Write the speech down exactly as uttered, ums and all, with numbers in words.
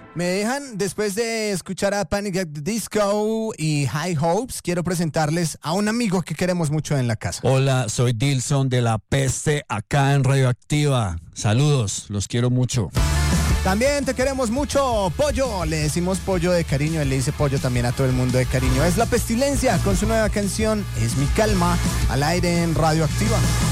Me dejan, después de escuchar a Panic at the Disco y High Hopes, quiero presentarles a un amigo que queremos mucho en la casa. Hola, soy Dilson de La Peste, acá en Radioactiva. Saludos, los quiero mucho. También te queremos mucho, Pollo. Le decimos Pollo de cariño, él le dice Pollo también a todo el mundo de cariño. Es La Pestilencia con su nueva canción Es mi calma, al aire en Radioactiva.